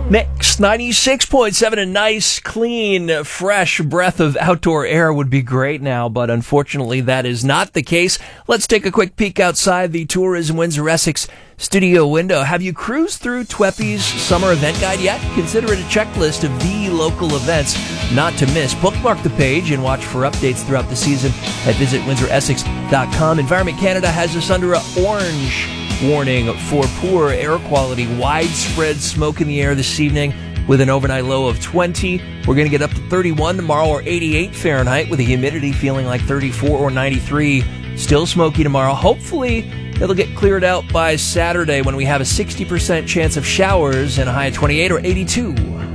Mix 96.7, a nice, clean, fresh breath of outdoor air would be great now, but unfortunately that is not the case. Let's take a quick peek outside the Tourism Windsor Essex studio window. Have you cruised through TWEPI's summer event guide yet? Consider it a checklist of the local events not to miss. Bookmark the page and watch for updates throughout the season at visitwindsoressex.com. Environment Canada has us under an orange warning for poor air quality. Widespread smoke in the air this evening with an overnight low of 20. We're going to get up to 31 tomorrow or 88 Fahrenheit with a humidity feeling like 34 or 93. Still smoky tomorrow. Hopefully it'll get cleared out by Saturday when we have a 60% chance of showers and a high of 28 or 82.